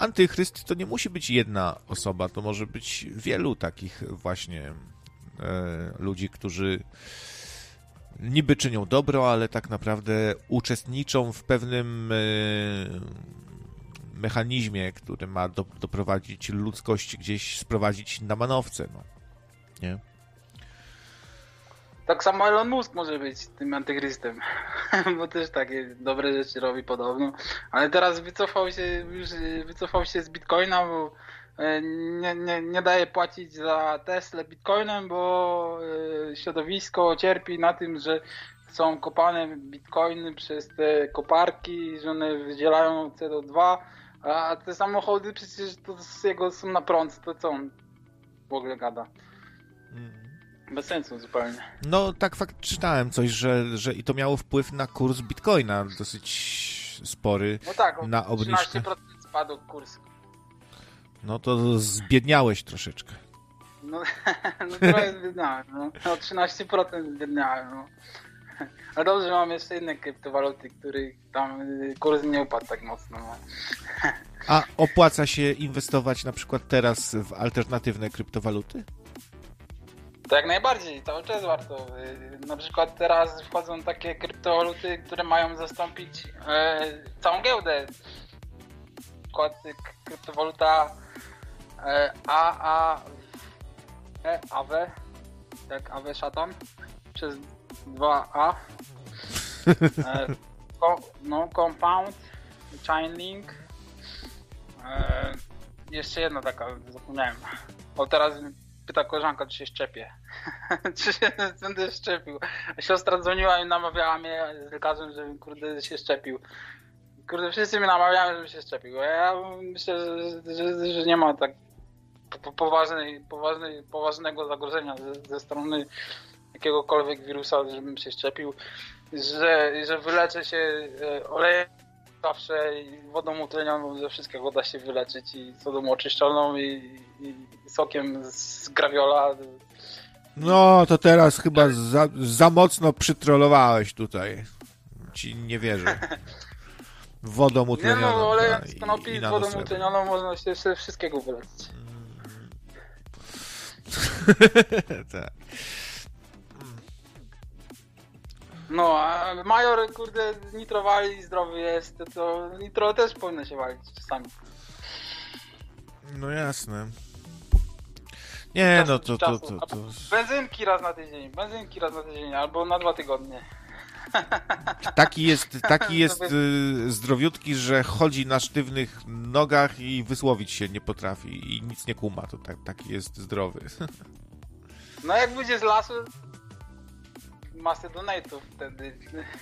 antychryst to nie musi być jedna osoba, to może być wielu takich właśnie ludzi, którzy niby czynią dobro, ale tak naprawdę uczestniczą w pewnym mechanizmie, który ma doprowadzić ludzkość gdzieś, sprowadzić na manowce, no. Nie? Tak samo Elon Musk może być tym antychrystem, bo też takie dobre rzeczy robi podobno, ale teraz wycofał się z Bitcoina, bo nie daje płacić za Teslę Bitcoinem, bo środowisko cierpi na tym, że są kopane Bitcoiny przez te koparki, że one wydzielają CO2, a te samochody przecież to z jego są na prąd, to co on w ogóle gada? Bez sensu zupełnie. No tak fakt czytałem coś, że i to miało wpływ na kurs Bitcoina dosyć spory. No tak, na obniżkę. 13% spadł kurs. No to zbiedniałeś troszeczkę. No trochę zbiedniałem, no. O 13% zbiedniałem, no. Ale dobrze, że mam jeszcze inne kryptowaluty, których tam kurs nie upadł tak mocno. No. A opłaca się inwestować na przykład teraz w alternatywne kryptowaluty? To jak najbardziej, cały czas warto. Na przykład teraz wchodzą takie kryptowaluty, które mają zastąpić całą giełdę. Na przykład kryptowaluta AW, jak AW Szatan, przez 2A. Compound, Chainlink. Jeszcze jedna taka, zapomniałem. O, teraz pyta koleżanka, czy się szczepię. Czy się będę szczepił. Siostra dzwoniła i namawiała mnie z lekarzem, żebym kurde się szczepił. Kurde, wszyscy mnie namawiają, żebym się szczepił. Ja myślę, że nie ma tak poważnego zagrożenia ze strony jakiegokolwiek wirusa, żebym się szczepił. Że wyleczę się olejem zawsze i wodą utlenioną, ze wszystkiego da się wyleczyć i sodą oczyszczoną i sokiem z graviola. No, to teraz chyba za mocno przytrollowałeś tutaj. Ci nie wierzę. Wodą utlenioną. Nie no, olejem z konopi z wodą utlenioną można się wszystkiego wyleczyć. Tak. No, a Major, kurde, nitro wali, zdrowy jest, to nitro też powinno się walić czasami. No jasne. Nie, no to. Benzynki raz na tydzień, albo na 2 tygodnie. Taki jest zdrowiutki, że chodzi na sztywnych nogach i wysłowić się nie potrafi i nic nie kuma, to taki jest zdrowy. No jak wyjdzie z lasu, masę donate'ów wtedy.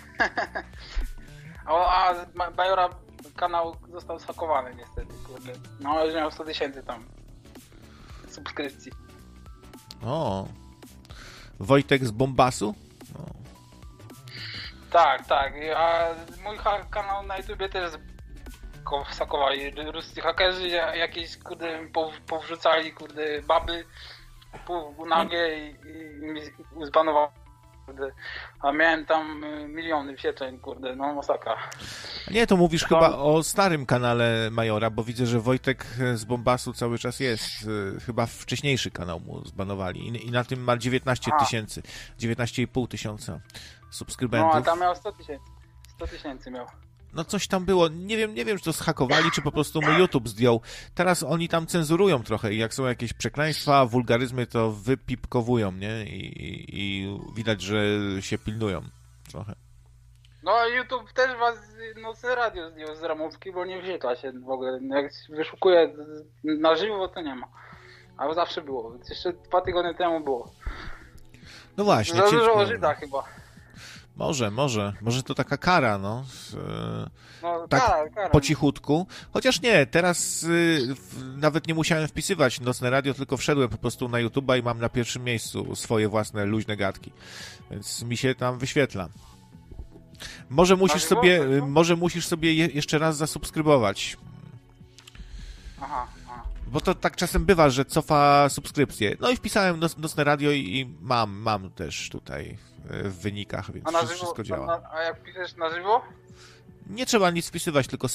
A Bajora kanał został zhakowany niestety, kurde. No już miał 100 000 tam subskrypcji. O, Wojtek z Bombasu? No. Tak. A mój kanał na YouTubie też zhakowali. Ruscy hakerzy jakieś, kurde, powrzucali, kurde, baby półnagie i zbanowali. A miałem tam miliony wyświetleń, kurde, no masakra. Nie, to mówisz chyba o starym kanale Majora, bo widzę, że Wojtek z Bombasu cały czas jest. Chyba wcześniejszy kanał mu zbanowali i na tym ma 19 tysięcy, 19,5 tysiąca subskrybentów. No, a tam miał 100 tysięcy miał. No coś tam było, nie wiem, czy to zhakowali, czy po prostu mu YouTube zdjął. Teraz oni tam cenzurują trochę i jak są jakieś przekleństwa, wulgaryzmy, to wypipkowują, nie? I widać, że się pilnują trochę. No YouTube też was Nocne Radio zdjął z ramówki, bo nie wyświetla się w ogóle. Jak wyszukuję na żywo, to nie ma. Ale zawsze było. Jeszcze 2 tygodnie temu było. No właśnie. Za dużo o Żydach chyba. Może to taka kara, no. No tak kara. Po cichutku. Chociaż nie, teraz nawet nie musiałem wpisywać Nocne Radio, tylko wszedłem po prostu na YouTube'a i mam na pierwszym miejscu swoje własne luźne gadki. Więc mi się tam wyświetla. Może musisz sobie jeszcze raz zasubskrybować. Aha. Bo to tak czasem bywa, że cofa subskrypcję. No i wpisałem Nocne Radio i mam też tutaj w wynikach, więc wszystko działa. A jak piszesz na żywo? Nie trzeba nic wpisywać, tylko